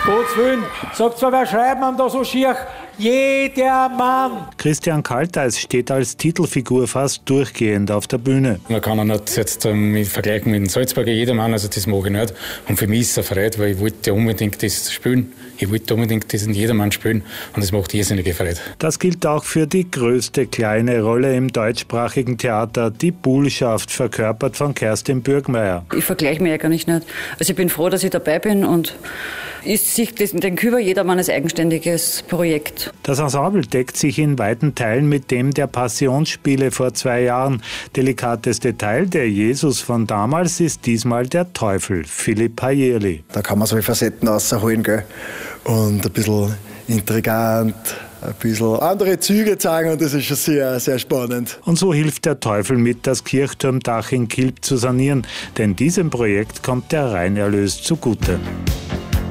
Gottes Willen, sagt zwar, wer schreibt man da so schier? Jeder Mann! Christian Kalteis steht als Titelfigur fast durchgehend auf der Bühne. Man kann ihn nicht jetzt vergleichen mit dem Salzburger Jedermann, also das mag ich nicht. Und für mich ist es eine Freude, weil ich wollte unbedingt das spielen. Ich wollte unbedingt diesen Jedermann spielen und das macht irrsinnige Freude. Das gilt auch für die größte kleine Rolle im deutschsprachigen Theater, die Buhlschaft, verkörpert von Kerstin Bürgmeier. Ich vergleiche mich ja gar nicht. Also ich bin froh, dass ich dabei bin und ich sehe den Küber Jedermann als eigenständiges Projekt. Das Ensemble deckt sich in weiten Teilen mit dem der Passionsspiele vor 2 Jahren. Delikates Detail, der Jesus von damals ist diesmal der Teufel, Philipp Hayerli. Da kann man so Facetten rausholen, gell? Und ein bisschen intrigant, ein bisschen andere Züge zeigen und das ist schon sehr, sehr spannend. Und so hilft der Teufel mit, das Kirchturmdach in Kilb zu sanieren, denn diesem Projekt kommt der Reinerlös zugute.